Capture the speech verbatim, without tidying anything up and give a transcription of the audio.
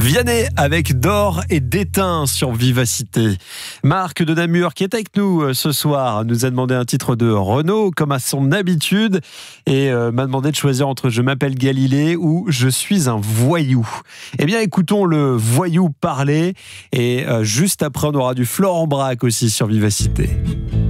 Vianney avec d'or et d'étain sur Vivacité. Marc de Namur qui est avec nous ce soir nous a demandé un titre de Renaud comme à son habitude et euh, m'a demandé de choisir entre Je m'appelle Galilée ou Je suis un voyou. Eh bien écoutons le voyou parler et euh, juste après on aura du Florent Braque aussi sur Vivacité.